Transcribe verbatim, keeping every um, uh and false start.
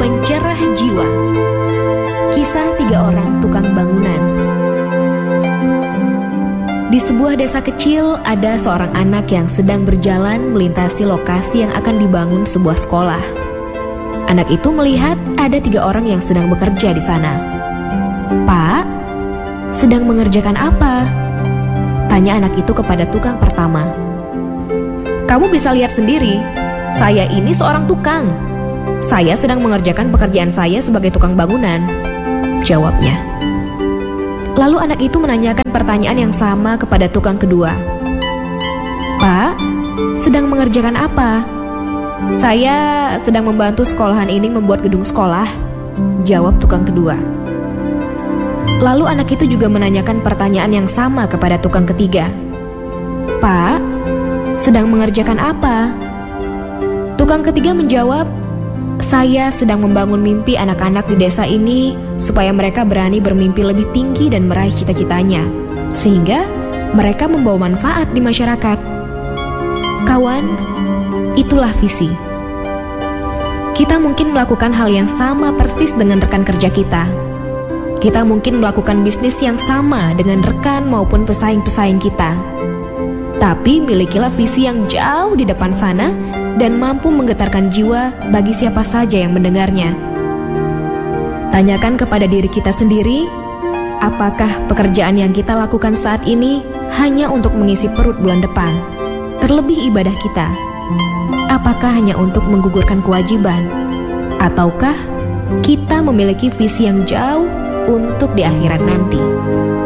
mencerah jiwa. Kisah tiga orang tukang bangunan. Di sebuah desa kecil ada seorang anak yang sedang berjalan melintasi lokasi yang akan dibangun sebuah sekolah. Anak itu melihat ada tiga orang yang sedang bekerja di sana. "Pak, sedang mengerjakan apa?" tanya anak itu kepada tukang pertama. "Kamu bisa lihat sendiri, saya ini seorang tukang. Saya sedang mengerjakan pekerjaan saya sebagai tukang bangunan," jawabnya. Lalu anak itu menanyakan pertanyaan yang sama kepada tukang kedua. "Pak, sedang mengerjakan apa?" "Saya sedang membantu sekolahan ini membuat gedung sekolah," jawab tukang kedua. Lalu anak itu juga menanyakan pertanyaan yang sama kepada tukang ketiga. "Pak, sedang mengerjakan apa?" Tukang ketiga menjawab, "Saya sedang membangun mimpi anak-anak di desa ini supaya mereka berani bermimpi lebih tinggi dan meraih cita-citanya, sehingga mereka membawa manfaat di masyarakat." Kawan, itulah visi. Kita mungkin melakukan hal yang sama persis dengan rekan kerja kita. Kita mungkin melakukan bisnis yang sama dengan rekan maupun pesaing-pesaing kita. Tapi milikilah visi yang jauh di depan sana dan mampu menggetarkan jiwa bagi siapa saja yang mendengarnya. Tanyakan kepada diri kita sendiri, apakah pekerjaan yang kita lakukan saat ini hanya untuk mengisi perut bulan depan? Terlebih ibadah kita, apakah hanya untuk menggugurkan kewajiban? Ataukah kita memiliki visi yang jauh untuk di akhirat nanti?